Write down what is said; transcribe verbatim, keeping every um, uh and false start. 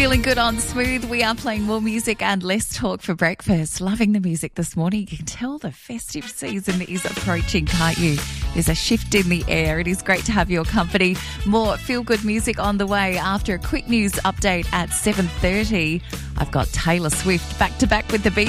Feeling good on Smooth. We are playing more music and less talk for breakfast. Loving the music this morning. You can tell the festive season is approaching, can't you? There's a shift in the air. It is great to have your company. More feel-good music on the way after a quick news update at seven thirty. I've got Taylor Swift back to back with the beat.